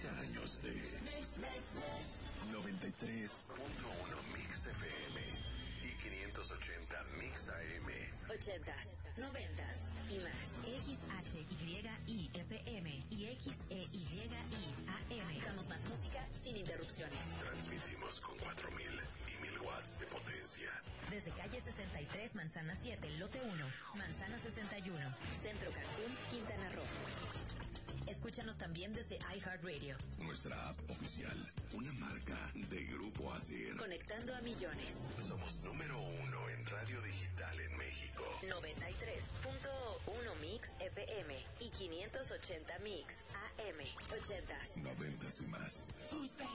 30 años de 93.1 Mix FM y 580 Mix AM. 80s, 90s y más. XHYI FM y XEYI AM. Damos más música sin interrupciones. Transmitimos con 4.000 y 1.000 watts de potencia. Desde calle 63, Manzana 7, lote 1, Manzana 61, Centro Cancún, Quintana Roo. Escúchanos también desde iHeartRadio. Nuestra app oficial, una marca de Grupo ASIR. Conectando a millones. Somos número 1 en radio digital en México. 93.1 Mix FM y 580 Mix AM. 80s. 90s y más.